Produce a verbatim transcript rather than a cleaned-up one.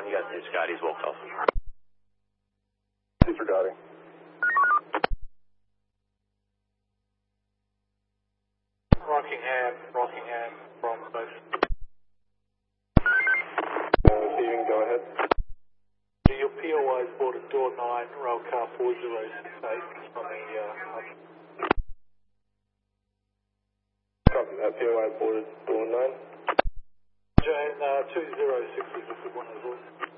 You got two Scotties walked off. Two for Dottie. Rockingham, Rockingham, from station. Receiving, go ahead. Your P O I is boarded door nine, rail car four zero six eight from the, uh, Copy that, P O I boarded door nine. Jane, uh, two zero six is a good one as well.